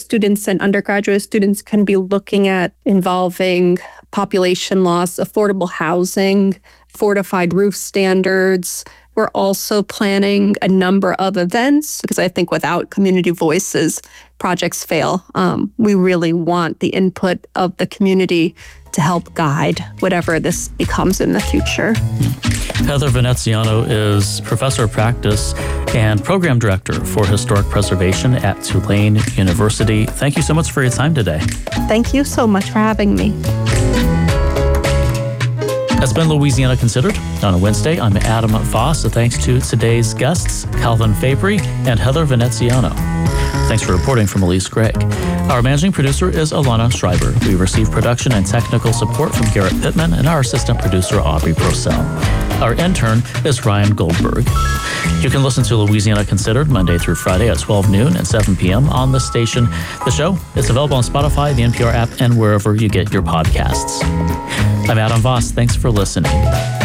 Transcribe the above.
students and undergraduate students can be looking at involving population loss, affordable housing, fortified roof standards. We're also planning a number of events because I think without community voices, projects fail. We really want the input of the community to help guide whatever this becomes in the future. Heather Veneziano is Professor of Practice and Program Director for Historic Preservation at Tulane University. Thank you so much for your time today. Thank you so much for having me. That's been Louisiana Considered. On a Wednesday, I'm Adam Voss. Thanks to today's guests, Calvin Fabry and Heather Veneziano. Thanks for reporting from Elise Gregg. Our managing producer is Alana Schreiber. We receive production and technical support from Garrett Pittman and our assistant producer, Aubrey Purcell. Our intern is Ryan Goldberg. You can listen to Louisiana Considered Monday through Friday at 12 noon and 7 p.m. on the station. The show is available on Spotify, the NPR app, and wherever you get your podcasts. I'm Adam Voss. Thanks for listening.